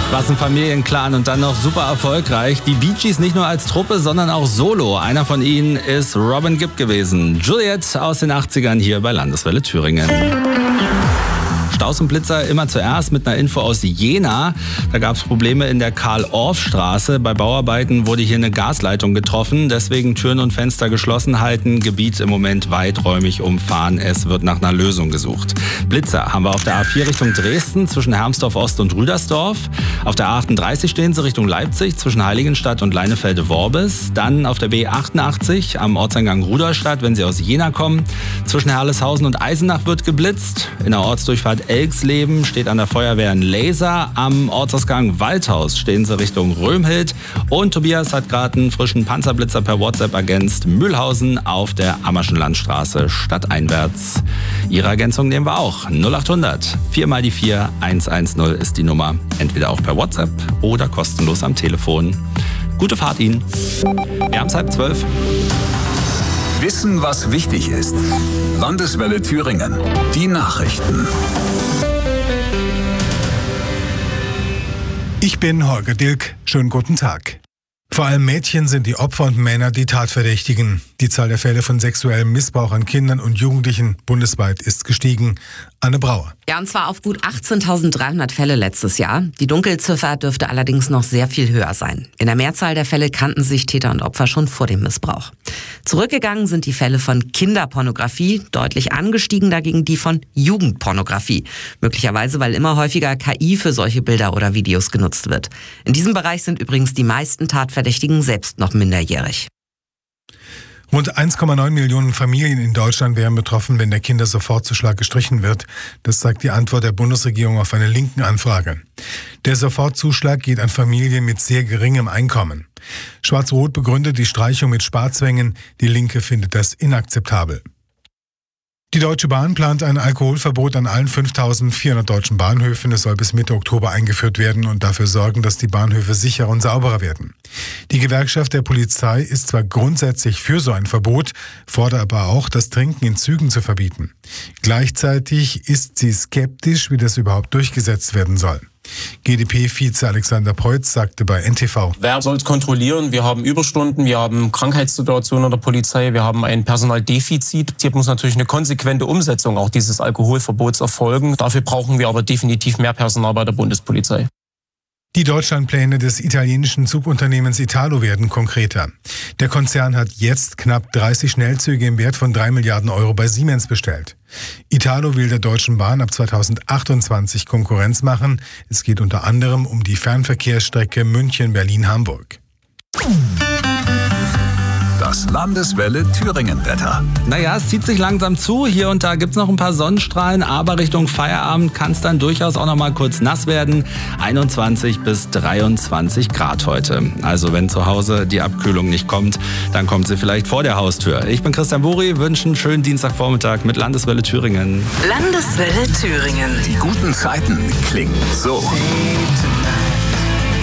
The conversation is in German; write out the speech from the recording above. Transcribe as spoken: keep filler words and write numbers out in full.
Was ein Familienclan und dann noch super erfolgreich. Die Bee Gees nicht nur als Truppe, sondern auch solo. Einer von ihnen ist Robin Gibb gewesen. Juliette aus den achtzigern hier bei Landeswelle Thüringen. Staus und Blitzer immer zuerst mit einer Info aus Jena. Da gab es Probleme in der Karl-Orff-Straße. Bei Bauarbeiten wurde hier eine Gasleitung getroffen. Deswegen Türen und Fenster geschlossen halten. Gebiet im Moment weiträumig umfahren. Es wird nach einer Lösung gesucht. Blitzer haben wir auf der A vier Richtung Dresden zwischen Hermsdorf Ost und Rüdersdorf. Auf der A achtunddreißig stehen sie Richtung Leipzig zwischen Heiligenstadt und Leinefelde-Worbis. Dann auf der B achtundachtzig am Ortseingang Rudolstadt, wenn sie aus Jena kommen. Zwischen Herleshausen und Eisenach wird geblitzt. In der Ortsdurchfahrt Elxleben steht an der Feuerwehr ein Laser. Am Ortsausgang Waldhaus stehen sie Richtung Römhild. Und Tobias hat gerade einen frischen Panzerblitzer per WhatsApp ergänzt. Mühlhausen auf der Ammerschen Landstraße stadteinwärts. Ihre Ergänzung nehmen wir auch. null achthundert vier mal die vier eins eins null ist die Nummer. Entweder auch per WhatsApp oder kostenlos am Telefon. Gute Fahrt Ihnen. Wir haben es halb zwölf. Wissen, was wichtig ist. Landeswelle Thüringen. Die Nachrichten. Ich bin Holger Dilk. Schönen guten Tag. Vor allem Mädchen sind die Opfer und Männer die Tatverdächtigen. Die Zahl der Fälle von sexuellem Missbrauch an Kindern und Jugendlichen bundesweit ist gestiegen. Anne Brauer. Ja, und zwar auf gut achtzehntausenddreihundert Fälle letztes Jahr. Die Dunkelziffer dürfte allerdings noch sehr viel höher sein. In der Mehrzahl der Fälle kannten sich Täter und Opfer schon vor dem Missbrauch. Zurückgegangen sind die Fälle von Kinderpornografie, deutlich angestiegen dagegen die von Jugendpornografie. Möglicherweise, weil immer häufiger K I für solche Bilder oder Videos genutzt wird. In diesem Bereich sind übrigens die meisten Tatverdächtigen selbst noch minderjährig. Rund eins Komma neun Millionen Familien in Deutschland wären betroffen, wenn der Kindersofortzuschlag gestrichen wird. Das zeigt die Antwort der Bundesregierung auf eine linken Anfrage. Der Sofortzuschlag geht an Familien mit sehr geringem Einkommen. Schwarz-Rot begründet die Streichung mit Sparzwängen. Die Linke findet das inakzeptabel. Die Deutsche Bahn plant ein Alkoholverbot an allen fünftausendvierhundert deutschen Bahnhöfen. Es soll bis Mitte Oktober eingeführt werden und dafür sorgen, dass die Bahnhöfe sicherer und sauberer werden. Die Gewerkschaft der Polizei ist zwar grundsätzlich für so ein Verbot, fordert aber auch, das Trinken in Zügen zu verbieten. Gleichzeitig ist sie skeptisch, wie das überhaupt durchgesetzt werden soll. G d P-Vize Alexander Preutz sagte bei N T V: Wer soll es kontrollieren? Wir haben Überstunden, wir haben Krankheitssituationen in der Polizei, wir haben ein Personaldefizit. Hier muss natürlich eine konsequente Umsetzung auch dieses Alkoholverbots erfolgen. Dafür brauchen wir aber definitiv mehr Personal bei der Bundespolizei. Die Deutschlandpläne des italienischen Zugunternehmens Italo werden konkreter. Der Konzern hat jetzt knapp dreißig Schnellzüge im Wert von drei Milliarden Euro bei Siemens bestellt. Italo will der Deutschen Bahn ab zweitausendachtundzwanzig Konkurrenz machen. Es geht unter anderem um die Fernverkehrsstrecke München-Berlin-Hamburg. Das Landeswelle Thüringen-Wetter. Naja, es zieht sich langsam zu. Hier und da gibt es noch ein paar Sonnenstrahlen, aber Richtung Feierabend kann es dann durchaus auch noch mal kurz nass werden. einundzwanzig bis dreiundzwanzig Grad heute. Also wenn zu Hause die Abkühlung nicht kommt, dann kommt sie vielleicht vor der Haustür. Ich bin Christian Buri, wünsche einen schönen Dienstagvormittag mit Landeswelle Thüringen. Landeswelle Thüringen. Die guten Zeiten klingen so.